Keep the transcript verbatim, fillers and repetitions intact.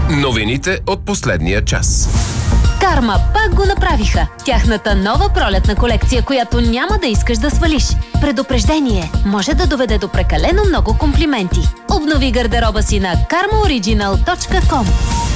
Новините от последния час. Карма пак го направиха. Тяхната нова пролетна колекция, която няма да искаш да свалиш. Предупреждение може да доведе до прекалено много комплименти. Обнови гардероба си на карма ориджинал точка ком.